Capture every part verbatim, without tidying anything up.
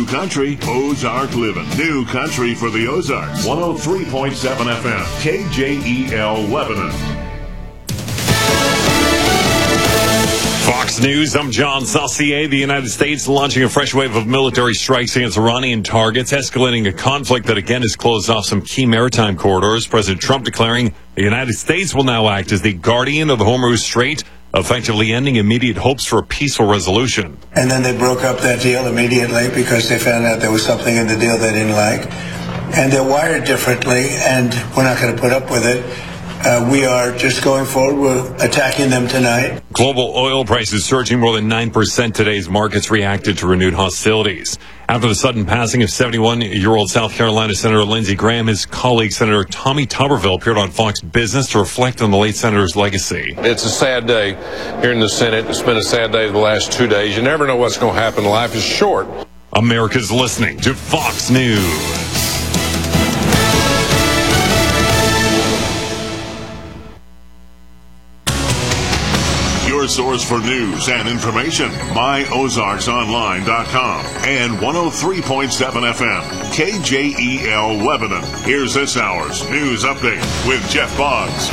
New Country, Ozark Living. New Country for the Ozarks. one oh three point seven F M, K J E L Lebanon. Fox News, I'm John Saucier. The United States launching a fresh wave of military strikes against Iranian targets, escalating a conflict that again has closed off some key maritime corridors. President Trump declaring the United States will now act as the guardian of the Hormuz Strait, effectively ending immediate hopes for a peaceful resolution. And then they broke up that deal immediately because they found out there was something in the deal they didn't like. And they're wired differently, and we're not going to put up with it. Uh, we are just going forward. We're attacking them tonight. Global oil prices surging more than nine percent. Today's markets reacted to renewed hostilities. After the sudden passing of seventy-one-year-old South Carolina Senator Lindsey Graham, his colleague Senator Tommy Tuberville appeared on Fox Business to reflect on the late senator's legacy. It's a sad day here in the Senate. It's been a sad day the last two days. You never know what's going to happen. Life is short. America's listening to Fox News. Your source for news and information, my ozarks online dot com and one oh three point seven F M, K J E L Lebanon. Here's this hour's news update with Jeff Boggs.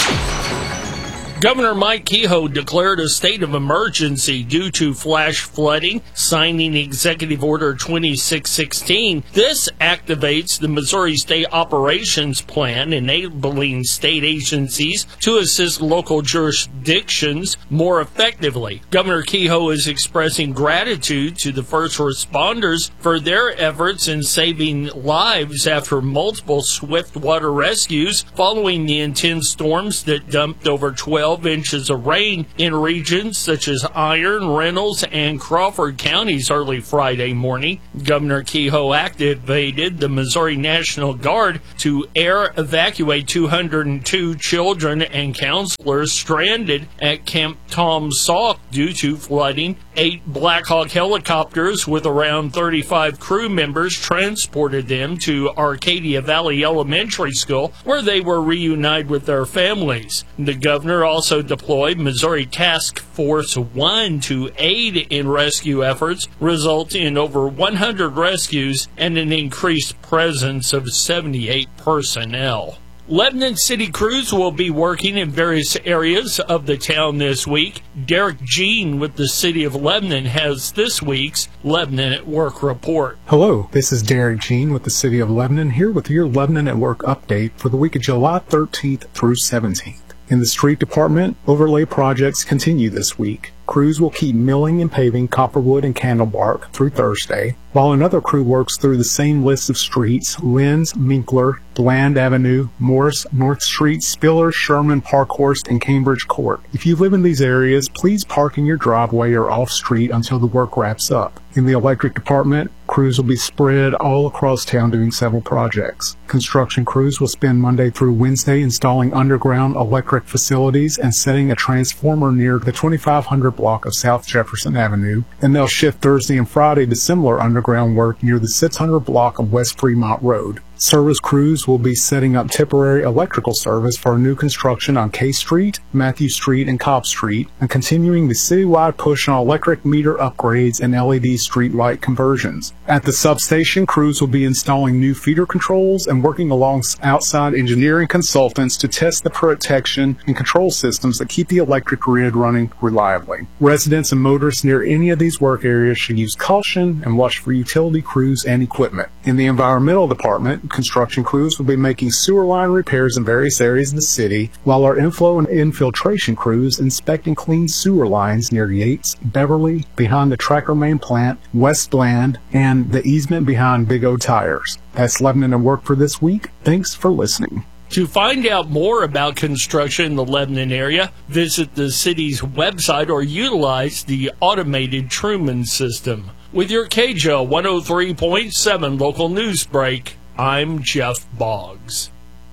Governor Mike Kehoe declared a state of emergency due to flash flooding, signing Executive Order twenty-six sixteen. This activates the Missouri State Operations Plan, enabling state agencies to assist local jurisdictions more effectively. Governor Kehoe is expressing gratitude to the first responders for their efforts in saving lives after multiple swift water rescues following the intense storms that dumped over twelve inches of rain in regions such as Iron, Reynolds, and Crawford counties early Friday morning. Governor Kehoe activated the Missouri National Guard to air evacuate two hundred two children and counselors stranded at Camp Tom Sauk due to flooding. Eight Black Hawk helicopters with around thirty-five crew members transported them to Arcadia Valley Elementary School, where they were reunited with their families. The governor also deployed Missouri Task Force one to aid in rescue efforts, resulting in over one hundred rescues and an increased presence of seventy-eight personnel. Lebanon City Crews will be working in various areas of the town this week. Derek Jean with the City of Lebanon has this week's Lebanon at Work report. Hello, this is Derek Jean with the City of Lebanon, here with your Lebanon at Work update for the week of July thirteenth through seventeenth. In the street department, overlay projects continue this week. Crews will keep milling and paving Copperwood and Candlebark through Thursday, while another crew works through the same list of streets: Linz, Minkler, Bland Avenue, Morris, North Street, Spiller, Sherman, Parkhurst, and Cambridge Court. If you live in these areas, please park in your driveway or off-street until the work wraps up. In the electric department, crews will be spread all across town doing several projects. Construction crews will spend Monday through Wednesday installing underground electric facilities and setting a transformer near the twenty-five hundred block of South Jefferson Avenue, and they'll shift Thursday and Friday to similar underground work near the six hundred block of West Fremont Road. Service crews will be setting up temporary electrical service for new construction on K Street, Matthew Street, and Cobb Street, and continuing the citywide push on electric meter upgrades and L E D street light conversions. At the substation, crews will be installing new feeder controls and working along outside engineering consultants to test the protection and control systems that keep the electric grid running reliably. Residents and motorists near any of these work areas should use caution and watch for utility crews and equipment. In the environmental department, construction crews will be making sewer line repairs in various areas of the city, while our inflow and infiltration crews inspecting clean sewer lines near Yates, Beverly, behind the Tracker Main plant, West Bland, and the easement behind Big O Tires. That's Lebanon at Work for this week. Thanks for listening. To find out more about construction in the Lebanon area, visit the city's website or utilize the automated Truman system. With your K J O one oh three point seven local news break, I'm Jeff Boggs.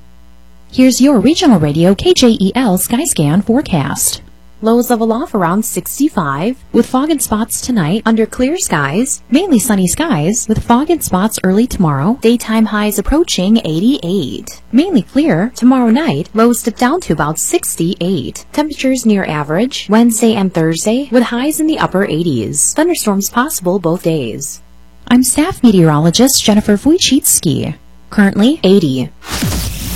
Here's your regional radio K J E L Skyscan forecast. Lows level off around sixty-five, with fog and spots tonight under clear skies, mainly sunny skies, with fog and spots early tomorrow, daytime highs approaching eighty-eight. Mainly clear tomorrow night, lows dip down to about sixty-eight. Temperatures near average Wednesday and Thursday, with highs in the upper eighties. Thunderstorms possible both days. I'm staff meteorologist Jennifer Wojcicki. Currently eighty.